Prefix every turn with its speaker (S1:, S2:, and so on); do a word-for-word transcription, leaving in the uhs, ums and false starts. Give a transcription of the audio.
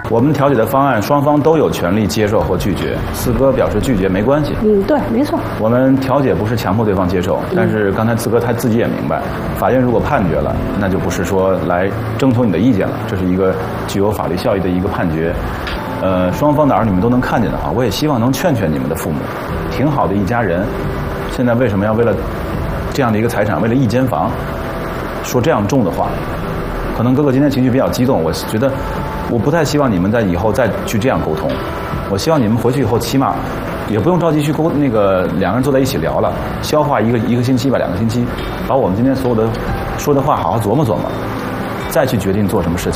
S1: 我们调解的方案，双方都有权利接受或拒绝。四哥表示拒绝没关系。
S2: 嗯，对，没错。
S1: 我们调解不是强迫对方接受，但是刚才四哥他自己也明白，法院如果判决了，那就不是说来征求你的意见了，这是一个具有法律效益的一个判决。呃，双方的儿女们都能看见的话，我也希望能劝劝你们的父母，挺好的一家人，现在为什么要为了这样的一个财产，为了一间房，说这样重的话？可能哥哥今天情绪比较激动，我觉得我不太希望你们在以后再去这样沟通。我希望你们回去以后，起码也不用着急去沟那个两个人坐在一起聊了，消化一个一个星期吧，两个星期，把我们今天所有的说的话好好琢磨琢磨，再去决定做什么事情。